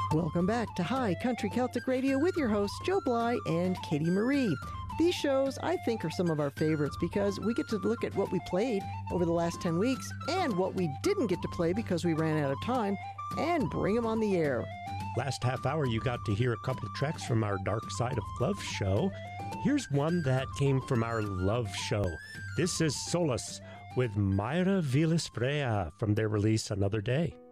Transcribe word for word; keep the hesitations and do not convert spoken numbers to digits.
Welcome back to High Country Celtic Radio with your hosts Joe Bly and Katie Marie. These shows, I think, are some of our favorites because we get to look at what we played over the last ten weeks and what we didn't get to play because we ran out of time and bring them on the air. Last half hour, you got to hear a couple of tracks from our Dark Side of Love show. Here's one that came from our Love show. This is Solace with Myra Villas Freya from their release Another Day.